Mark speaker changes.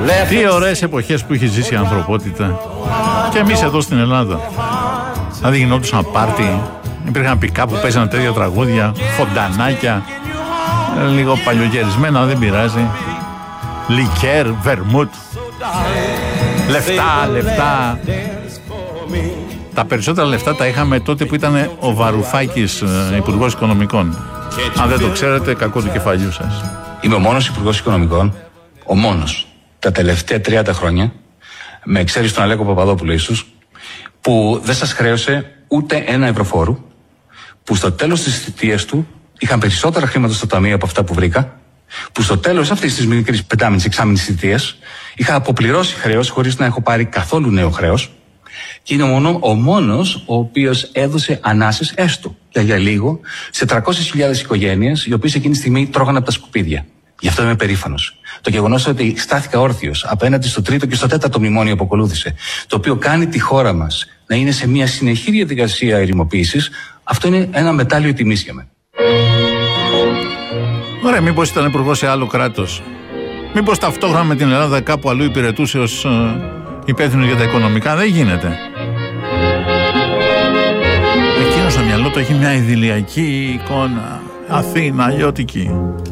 Speaker 1: Τι ωραίες εποχές που έχει ζήσει η ανθρωπότητα. Και εμείς εδώ στην Ελλάδα. Δηλαδή γινόντουσαν πάρτι, υπήρχαν πικά που παίζανε τέτοια τραγούδια, φοντανάκια, λίγο παλιογερισμένα, δεν πειράζει. Λικέρ, βερμούτ, λεφτά. Τα περισσότερα λεφτά τα είχαμε τότε που ήταν ο Βαρουφάκης υπουργός οικονομικών. Αν δεν το ξέρετε, κακό του κεφαλιού σας.
Speaker 2: Είμαι ο μόνος υπουργός οικονομικών, ο μόνος, τα τελευταία 30 χρόνια, με εξαίρεση τον Αλέκο Παπαδόπουλο ίσως, που δεν σας χρέωσε ούτε ένα ευρώ φόρου, που στο τέλος της θητείας του είχαν περισσότερα χρήματα στο ταμείο από αυτά που βρήκα, που στο τέλος αυτής της μικρής πεντάμινης εξάμηνης θητείας είχα αποπληρώσει χρέος χωρίς να έχω πάρει καθόλου νέο χρέος, και είναι ο μόνος ο οποίος έδωσε ανάσες έστω και για λίγο σε 300.000 οικογένειες, οι οποίες εκείνη τη στιγμή τρώγανε από τα σκουπίδια. Γι' αυτό είμαι περήφανος. Το γεγονός ότι στάθηκα όρθιος απέναντι στο τρίτο και στο τέταρτο μνημόνιο που ακολούθησε, το οποίο κάνει τη χώρα μας να είναι σε μια συνεχή διαδικασία ερημοποίησης, αυτό είναι ένα μετάλλιο τιμής για μένα.
Speaker 1: Ωραία, μήπως ήταν υπουργός σε άλλο κράτος? Μήπως ταυτόχρονα με την Ελλάδα κάπου αλλού υπηρετούσε ως υπεύθυνος για τα οικονομικά? Δεν γίνεται. Εκείνο στο μυαλό του έχει μια ιδηλιακή εικόνα, Αθήνα, αλλιώτικη.